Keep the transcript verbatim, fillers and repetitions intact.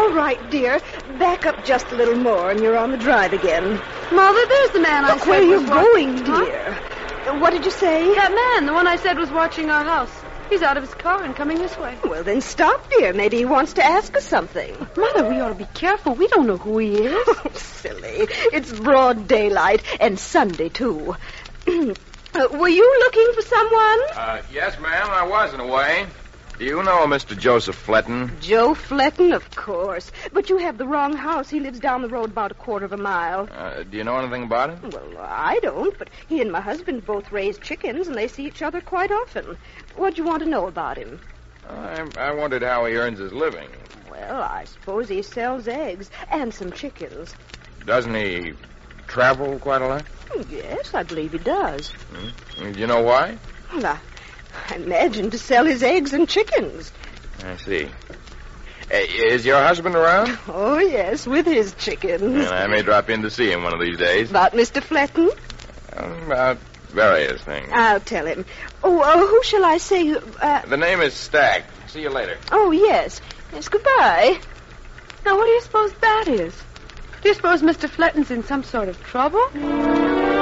All right, dear. Back up just a little more and you're on the drive again. Mother, there's the man I Look said where was you're going, watching- Huh? dear. Uh, What did you say? That man, the one I said was watching our house. He's out of his car and coming this way. Well, then stop, dear. Maybe he wants to ask us something. Mother, we ought to be careful. We don't know who he is. Oh, silly. It's broad daylight and Sunday, too. Uh, were you looking for someone? Uh, yes, ma'am, I was in a way. Do you know Mister Joseph Fletton? Joe Fletton, of course. But you have the wrong house. He lives down the road about a quarter of a mile. Uh, do you know anything about him? Well, I don't, but he and my husband both raise chickens, and they see each other quite often. What do you want to know about him? I, I wondered how he earns his living. Well, I suppose he sells eggs and some chickens. Doesn't he travel quite a lot? Yes, I believe he does. Hmm? Do you know why? Well, I, I imagine to sell his eggs and chickens. I see. Uh, is your husband around? Oh, yes, with his chickens. And I may drop in to see him one of these days. About Mister Fletton? About various things. I'll tell him. Oh, uh, who shall I say? who- Uh, The name is Stagg. See you later. oh, yes. Yes, goodbye. Now, what do you suppose that is? Do you suppose Mister Fletton's in some sort of trouble?